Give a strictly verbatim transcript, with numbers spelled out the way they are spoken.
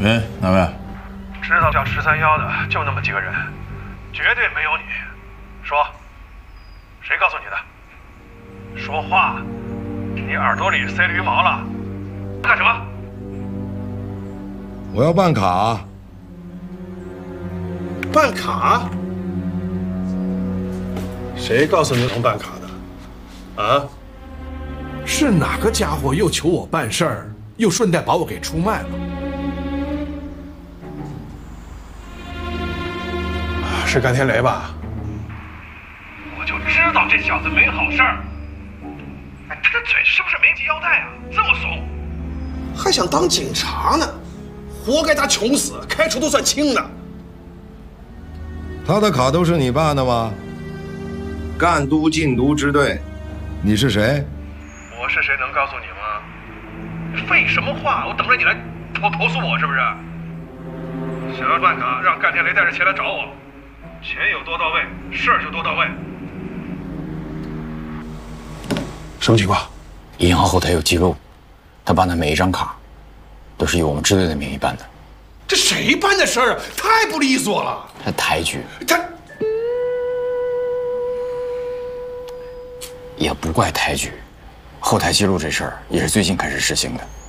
喂，哪位？ 知道叫十三幺的就那么几个人，绝对没有你。说，谁告诉你的？说话，你耳朵里塞了鱼毛了？干什么？ 我要办卡。 办卡？谁告诉你能办卡的？啊？ 是哪个家伙又求我办事儿，又顺带把我给出卖了？ 是甘天雷吧？ 我就知道这小子没好事儿。哎，他这嘴是不是没系腰带啊？这么怂， 还想当警察呢？活该他穷死，开除都算轻的。 他的卡都是你办的吗？赣都禁毒支队，你是谁？ 我是谁能告诉你吗？废什么话！我等着你来投投诉我是不是？想要办卡，让甘天雷带着钱来找我，钱有多到位，事儿就多到位。 什么情况？ 银行后台有记录，他办的每一张卡，都是以我们支队的名义办的。 这谁办的事儿啊？太不利索了！ 他抬举， 他也不怪抬举，后台记录这事儿也是最近开始实行的。